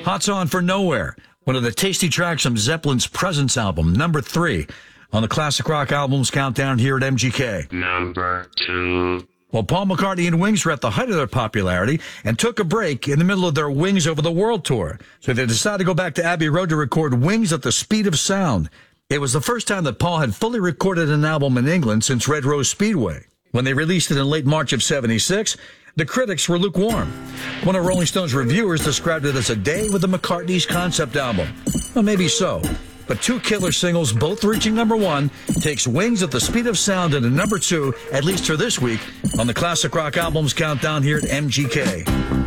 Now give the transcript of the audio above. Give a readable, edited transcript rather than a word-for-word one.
Hot Song for Nowhere, one of the tasty tracks from Zeppelin's Presence album, number 3 on the Classic Rock Albums Countdown here at MGK. Number 2. Well, Paul McCartney and Wings were at the height of their popularity and took a break in the middle of their Wings Over the World tour. So they decided to go back to Abbey Road to record Wings at the Speed of Sound. It was the first time that Paul had fully recorded an album in England since Red Rose Speedway. When they released it in late March of '76, the critics were lukewarm. One of Rolling Stone's reviewers described it as a day with the McCartney's concept album. Well, maybe so. But 2 killer singles, both reaching number 1, takes Wings at the Speed of Sound into number 2, at least for this week, on the Classic Rock Albums Countdown here at MGK.